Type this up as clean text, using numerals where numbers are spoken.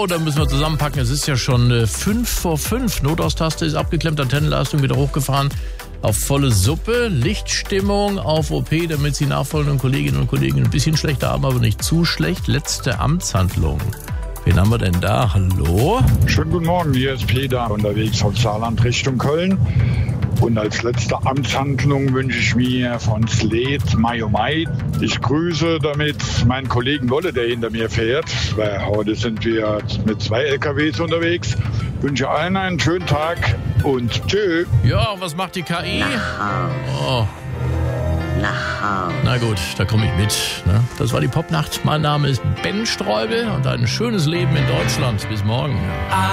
So, dann müssen wir zusammenpacken. Es ist ja schon 5 vor 5. Notaustaste ist abgeklemmt, Antennenleistung wieder hochgefahren. Auf volle Suppe, Lichtstimmung auf OP, damit Sie nachfolgenden Kolleginnen und Kollegen ein bisschen schlechter haben, aber nicht zu schlecht. Letzte Amtshandlung. Wen haben wir denn da? Hallo? Schönen guten Morgen, hier ist Peter, unterwegs aus Saarland Richtung Köln. Und als letzte Amtshandlung wünsche ich mir von Sled Mai oh Mai. Ich grüße damit meinen Kollegen Wolle, der hinter mir fährt, weil heute sind wir mit 2 LKWs unterwegs. Wünsche allen einen schönen Tag und tschö. Ja, was macht die KI? Oh. Na gut, da komme ich mit. Ne? Das war die Popnacht. Mein Name ist Ben Streubel und ein schönes Leben in Deutschland. Bis morgen.